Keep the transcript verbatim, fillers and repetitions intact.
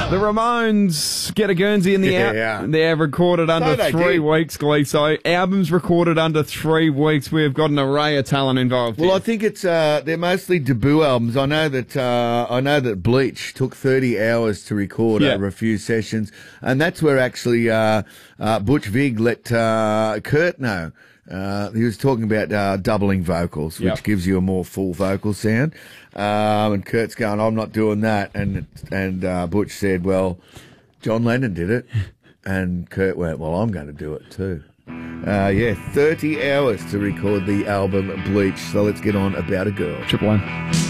The Ramones get a Guernsey in the Yeah, out. yeah. They're recorded under So they three did. weeks, Glee. So albums recorded under three weeks. We've got an array of talent involved. Well, here. I think it's uh, they're mostly debut albums. I know that uh, I know that Bleach took thirty hours to record Yeah. over a few sessions, and that's where actually uh, uh, Butch Vig let uh, Kurt know. Uh, he was talking about uh, doubling vocals, which Yep. gives you a more full vocal sound. Um, and Kurt's going, "I'm not doing that," and and uh, Butch said, "Well, John Lennon did it," and Kurt went, "Well, I'm going to do it too." Uh, yeah, thirty hours to record the album Bleach. So let's get on About a Girl. Triple M.